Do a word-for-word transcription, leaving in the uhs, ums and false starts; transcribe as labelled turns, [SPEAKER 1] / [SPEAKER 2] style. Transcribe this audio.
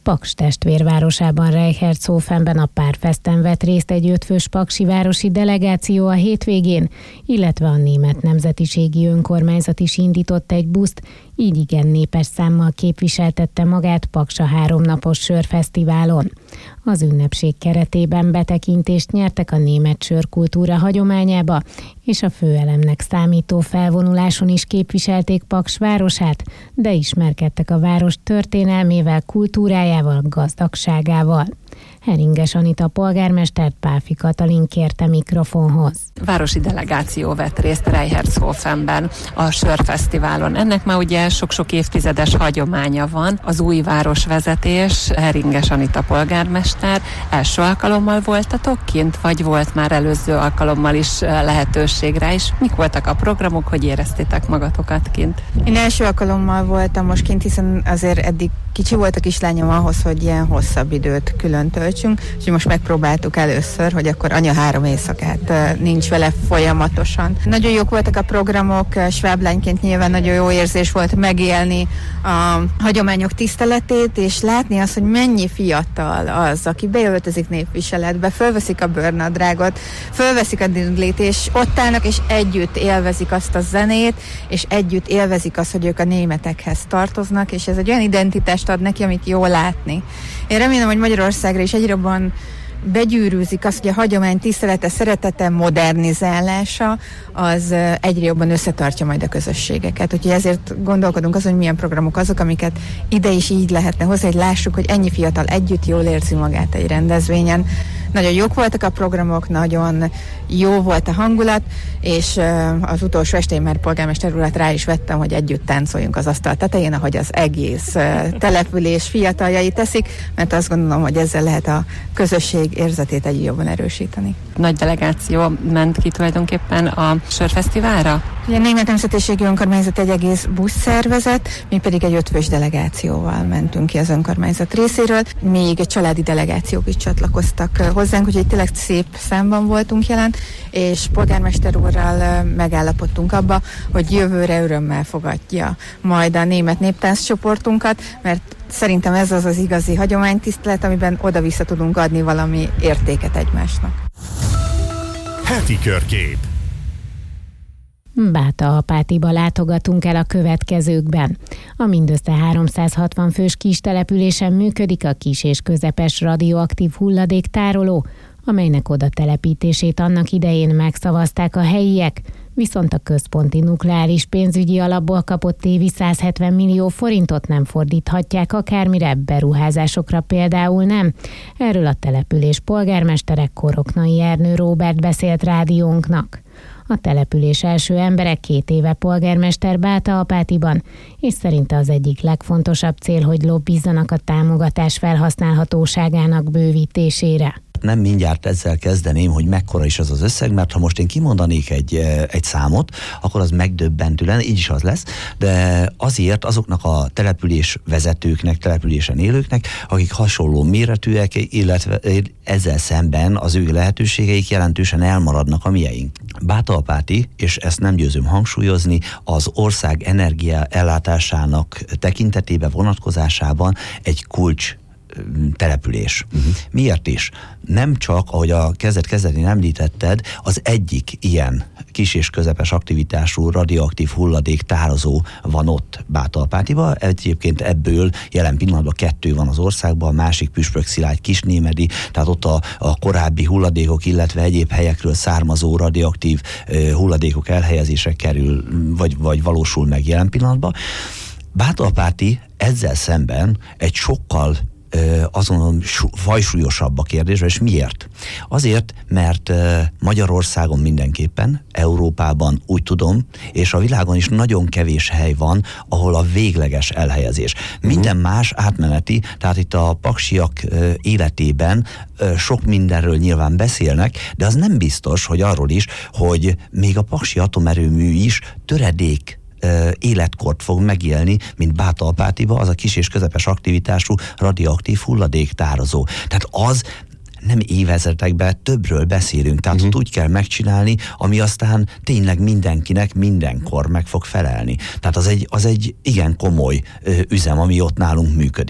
[SPEAKER 1] Paks testvérvárosában Reichertshofenben a Párfesten vett részt egy ötfős paksi városi delegáció a hétvégén, illetve a német nemzetiségi önkormányzat is indított egy buszt, így igen népes számmal képviseltette magát Paks a háromnapos sörfesztiválon. Az ünnepség keretében betekintést nyertek a német sörkultúra hagyományába, és a főelemnek számító felvonuláson is képviselték Paks városát, de ismerkedtek a város történelmével, kultúrájával, gazdagságával. Heringes Anita polgármestert Pálfi Katalin kérte mikrofonhoz.
[SPEAKER 2] Városi delegáció vett részt Reichertshofenben a sörfesztiválon. Ennek már ugye sok-sok évtizedes hagyománya van. Az új városvezetés, Heringes Anita polgármester, első alkalommal voltatok kint, vagy volt már előző alkalommal is lehetőség rá is? Mik voltak a programok, hogy éreztétek magatokat kint?
[SPEAKER 3] Én első alkalommal voltam most kint, hiszen azért eddig kicsi volt a kislányom ahhoz, hogy ilyen hosszabb időt külön töltsünk, úgyhogy most megpróbáltuk először, hogy akkor anya három éjszakát nincs vele folyamatosan. Nagyon jók voltak a programok, sváblányként nyilván nagyon jó érzés volt megélni a hagyományok tiszteletét, és látni azt, hogy mennyi fiatal az, aki beöltözik népviseletbe, fölveszik a bőrnadrágot, fölveszik a dinglét, és ott állnak, és együtt élvezik azt a zenét, és együtt élvezik azt, hogy ők a németekhez tartoznak, és ez egy olyan identitást ad neki, amit jól látni. Én remélem, hogy Magyarországra is egyre jobban begyűrűzik az, hogy a hagyomány tisztelete, szeretete, modernizálása az egyre jobban összetartja majd a közösségeket. Úgyhogy ezért gondolkodunk azon, hogy milyen programok azok, amiket ide is így lehetne hozni, hogy lássuk, hogy ennyi fiatal együtt jól érzi magát egy rendezvényen. Nagyon jók voltak a programok, nagyon jó volt a hangulat, és az utolsó estén már polgármester urat rá is vettem, hogy együtt táncoljunk az asztal tetején, ahogy az egész település fiataljai teszik, mert azt gondolom, hogy ezzel lehet a közösség érzetét egyre jobban erősíteni.
[SPEAKER 2] Nagy delegáció ment ki tulajdonképpen a sörfesztiválra?
[SPEAKER 3] Ugye a Német Nemzetiségi Önkormányzat egy egész busz szervezet, mi pedig egy ötfős delegációval mentünk ki az önkormányzat részéről, még egy családi delegációk is csatlakoztak hozzánk, úgyhogy tényleg szép számban voltunk jelen, és polgármester úrral megállapodtunk abba, hogy jövőre örömmel fogadja majd a német néptánc csoportunkat, mert szerintem ez az az igazi hagyománytisztelet, amiben oda-vissza tudunk adni valami értéket egymásnak.
[SPEAKER 4] Heti körkép.
[SPEAKER 1] Báta-Apátiba látogatunk el a következőkben. A mindössze háromszázhatvan fős kis településen működik a kis és közepes radioaktív hulladéktároló, amelynek oda telepítését annak idején megszavazták a helyiek, viszont a központi nukleáris pénzügyi alapból kapott évi százhetven millió forintot nem fordíthatják akármire, beruházásokra például nem. Erről a település polgármestere Koroknai Ernő Róbert beszélt rádiónknak. A település első embere két éve polgármester Báta-Apátiban, és szerinte az egyik legfontosabb cél, hogy lobbizzanak a támogatás felhasználhatóságának bővítésére.
[SPEAKER 5] Nem mindjárt ezzel kezdeném, hogy mekkora is az az összeg, mert ha most én kimondanék egy, egy számot, akkor az megdöbbentő lenne, így is az lesz, de azért azoknak a település vezetőknek, településen élőknek, akik hasonló méretűek, illetve ezzel szemben az ő lehetőségeik jelentősen elmaradnak a mieink. Báta-Apáti, és ezt nem győzöm hangsúlyozni, az ország energia ellátásának tekintetében, vonatkozásában egy kulcs település. Uh-huh. Miért is? Nem csak, ahogy a kezdet-kezdetén említetted, az egyik ilyen kis és közepes aktivitású radioaktív hulladék tározó van ott Báta-Apátiban. Egyébként ebből jelen pillanatban kettő van az országban, a másik Püspökszilágy Kisnémedi, tehát ott a, a korábbi hulladékok, illetve egyéb helyekről származó radioaktív uh, hulladékok elhelyezésre kerül, vagy, vagy valósul meg jelen pillanatban. Báta-Apáti ezzel szemben egy sokkal azon fajsúlyosabb a kérdés, és miért? Azért, mert Magyarországon mindenképpen, Európában úgy tudom, és a világon is nagyon kevés hely van, ahol a végleges elhelyezés. Minden uh-huh. más átmeneti, tehát itt a paksiak életében sok mindenről nyilván beszélnek, de az nem biztos, hogy arról is, hogy még a paksi atomerőmű is töredék életkort fog megélni, mint Báta-Apátiba, az a kis és közepes aktivitású radioaktív hulladéktározó. Tehát az nem évezredekben többről beszélünk, tehát uh-huh. úgy kell megcsinálni, ami aztán tényleg mindenkinek mindenkor meg fog felelni. Tehát az egy, az egy igen komoly üzem, ami ott nálunk működik.